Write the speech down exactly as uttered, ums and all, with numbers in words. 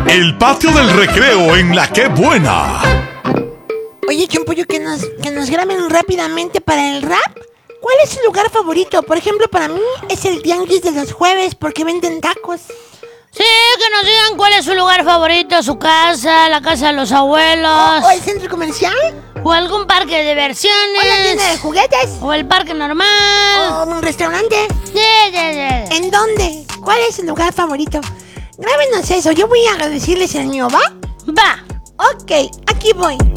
El patio del recreo en La Qué Buena. Oye, Champollo, que nos, que nos graben rápidamente para el rap. ¿Cuál es su lugar favorito? Por ejemplo, para mí es el tianguis de los jueves porque venden tacos. Sí, que nos digan cuál es su lugar favorito, su casa, la casa de los abuelos. ¿O el centro comercial? O algún parque de diversiones. ¿O la tienda de juguetes? O el parque normal. ¿O un restaurante? Sí, sí, sí. ¿En dónde? ¿Cuál es su lugar favorito? Grábenos eso, yo voy a decirles el mío, ¿va? Va. Ok, aquí voy.